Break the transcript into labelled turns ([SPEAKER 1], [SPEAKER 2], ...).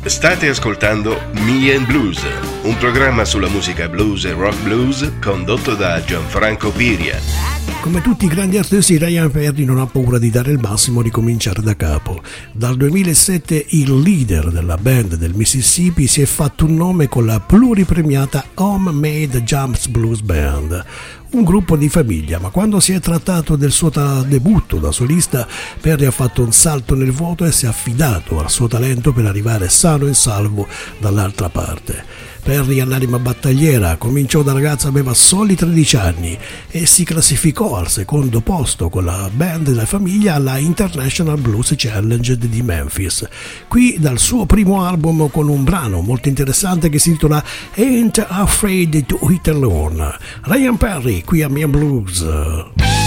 [SPEAKER 1] State ascoltando Me and Blues, un programma sulla musica blues e rock blues condotto da Gianfranco Piria.
[SPEAKER 2] Come tutti i grandi artisti, Ryan Perry non ha paura di dare il massimo e ricominciare da capo. Dal 2007 il leader della band del Mississippi si è fatto un nome con la pluripremiata Homemade Jams Blues Band, un gruppo di famiglia, ma quando si è trattato del suo debutto da solista, Perry ha fatto un salto nel vuoto e si è affidato al suo talento per arrivare sano e salvo dall'altra parte. Perry ha l'anima battagliera, cominciò da ragazzo, aveva soli 13 anni e si classificò al secondo posto con la band della famiglia alla International Blues Challenge di Memphis. Qui dal suo primo album con un brano molto interessante che si intitola Ain't Afraid to Hit Alone. Ryan Perry qui a Me and Blues.